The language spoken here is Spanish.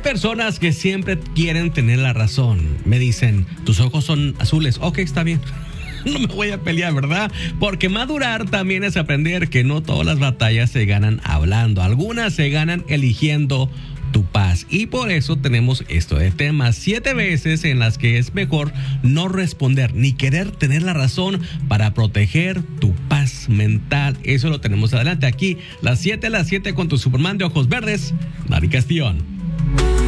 personas que siempre quieren tener la razón. Me dicen, tus ojos son azules. Ok, está bien. No me voy a pelear, ¿verdad? Porque madurar también es aprender que no todas las batallas se ganan hablando. Algunas se ganan eligiendo tu paz. Y por eso tenemos esto de temas 7 veces en las que es mejor no responder ni querer tener la razón para proteger tu paz mental. Eso lo tenemos adelante aquí, las 7 a las 7 con tu Superman de ojos verdes, Dari Castillón.